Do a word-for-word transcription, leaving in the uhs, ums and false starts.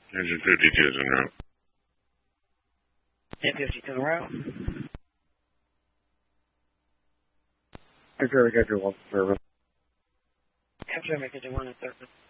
Engine fifty-two is en route. Engine fifty-two en route. Control, Capture one service. Capture, make it one in service.